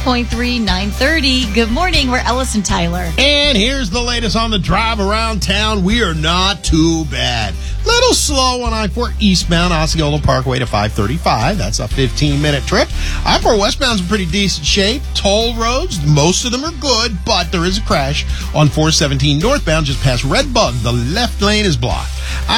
88.3, 9:30. Good morning. We're Ellis and Tyler. And here's the latest on the drive around town. We are not too bad. Little slow on I-4 eastbound Osceola Parkway to 535. That's a 15-minute trip. I-4 westbound's in pretty decent shape. Toll roads, most of them are good, but there is a crash on 417 northbound just past Red Bug. The left lane is blocked.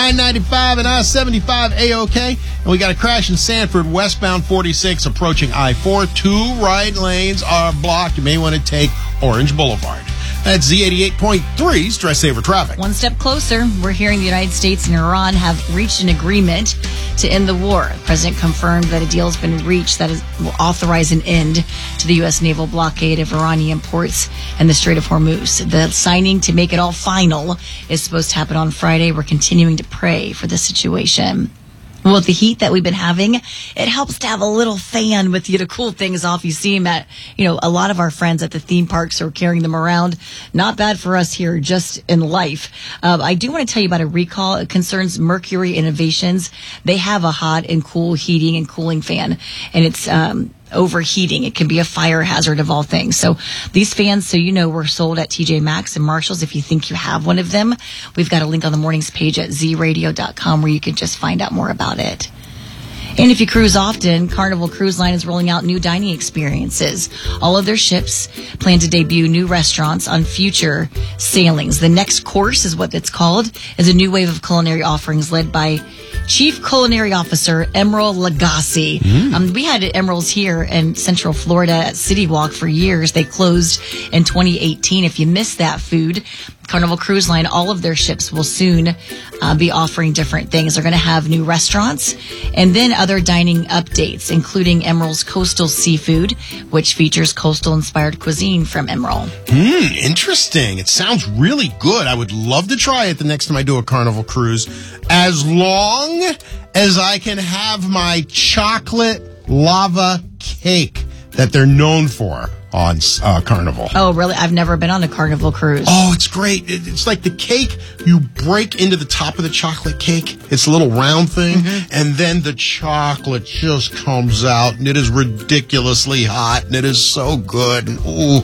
I-95 and I-75 A-OK. And we got a crash in Sanford westbound 46 approaching I-4. Two right lanes are blocked. You may want to take Orange Boulevard. That's Z88.3 Stress Saver Traffic. One step closer, we're hearing the United States and Iran have reached an agreement to end the war. The president confirmed that a deal has been reached that will authorize an end to the U.S. naval blockade of Iranian ports and the Strait of Hormuz. The signing to make it all final is supposed to happen on Friday. We're continuing to pray for the situation. Well, with the heat that we've been having, it helps to have a little fan with you to cool things off. You see them at, a lot of our friends at the theme parks are carrying them around. Not bad for us here, just in life. I do want to tell you about a recall. It concerns Mercury Innovations. They have a hot and cool heating and cooling fan, and it's overheating. It can be a fire hazard of all things. So these fans, were sold at TJ Maxx and Marshall's. If you think you have one of them, we've got a link on the mornings page at zradio.com where you can just find out more about it. And if you cruise often, Carnival Cruise Line is rolling out new dining experiences. All of their ships plan to debut new restaurants on future sailings. The Next Course is what it's called, is a new wave of culinary offerings led by Chief Culinary Officer Emerald Lagasse. We had Emerald's here in Central Florida at City Walk for years. They closed in 2018. If you missed that food, Carnival Cruise Line, all of their ships will soon be offering different things. They're going to have new restaurants and then other dining updates, including Emerald's Coastal Seafood, which features coastal-inspired cuisine from Emerald. Interesting. It sounds really good. I would love to try it the next time I do a Carnival cruise, as long as I can have my chocolate lava cake that they're known for on Carnival. Oh, really? I've never been on a Carnival cruise. Oh, it's great. It's like the cake, you break into the top of the chocolate cake. It's a little round thing, and then the chocolate just comes out, and it is ridiculously hot, and it is so good. And, ooh,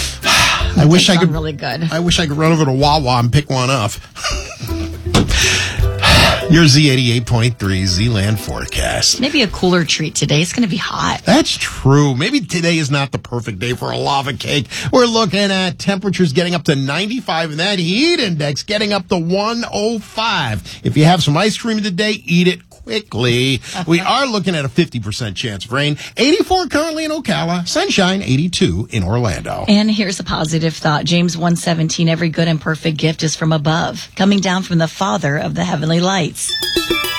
I wish I could. Really good. I wish I could run over to Wawa and pick one up. Your Z88.3 Z-Land forecast. Maybe a cooler treat today. It's going to be hot. That's true. Maybe today is not the perfect day for a lava cake. We're looking at temperatures getting up to 95 and that heat index getting up to 105. If you have some ice cream today, eat it quickly. We are looking at a 50% chance of rain. 84 currently in Ocala. Sunshine, 82 in Orlando. And here's a positive thought. James 1:17, every good and perfect gift is from above, coming down from the Father of the heavenly lights.